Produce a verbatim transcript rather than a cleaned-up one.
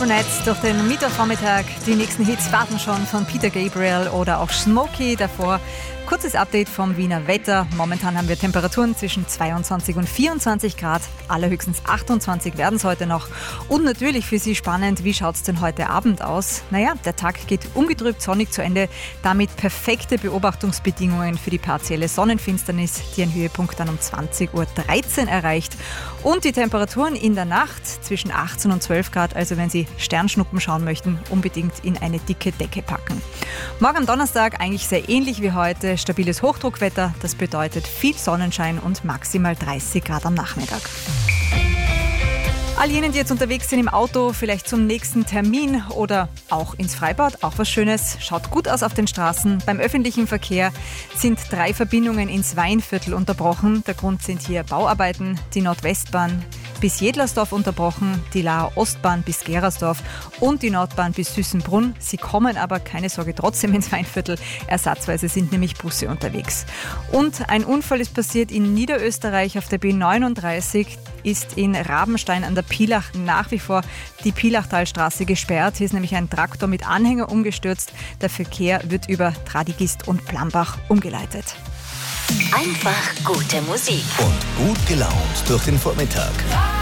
Silversets durch den Mittwochvormittag. Die nächsten Hits warten schon von Peter Gabriel oder auch Smokey. Davor kurzes Update vom Wiener Wetter. Momentan haben wir Temperaturen zwischen zweiundzwanzig und vierundzwanzig Grad. Allerhöchstens achtundzwanzig werden es heute noch. Und natürlich für Sie spannend, wie schaut es denn heute Abend aus? Naja, der Tag geht ungetrübt sonnig zu Ende. Damit perfekte Beobachtungsbedingungen für die partielle Sonnenfinsternis, die einen Höhepunkt dann um zwanzig Uhr dreizehn erreicht. Und die Temperaturen in der Nacht zwischen achtzehn und zwölf Grad. Also wenn Sie Sternschnuppen schauen möchten, unbedingt in eine dicke Decke packen. Morgen am Donnerstag eigentlich sehr ähnlich wie heute. Stabiles Hochdruckwetter, das bedeutet viel Sonnenschein und maximal dreißig Grad am Nachmittag. All jenen, die jetzt unterwegs sind im Auto, vielleicht zum nächsten Termin oder auch ins Freibad, auch was Schönes. Schaut gut aus auf den Straßen. Beim öffentlichen Verkehr sind drei Verbindungen ins Weinviertel unterbrochen. Der Grund sind hier Bauarbeiten, die Nordwestbahn bis Jedlersdorf unterbrochen, die Laer Ostbahn bis Gerersdorf und die Nordbahn bis Süßenbrunn. Sie kommen aber, keine Sorge, trotzdem ins Weinviertel. Ersatzweise sind nämlich Busse unterwegs. Und ein Unfall ist passiert in Niederösterreich auf der B neununddreißig. Ist in Rabenstein an der Pielach nach wie vor die Pielachtalstraße gesperrt. Hier ist nämlich ein Traktor mit Anhänger umgestürzt. Der Verkehr wird über Tradigist und Plambach umgeleitet. Einfach gute Musik. Und gut gelaunt durch den Vormittag.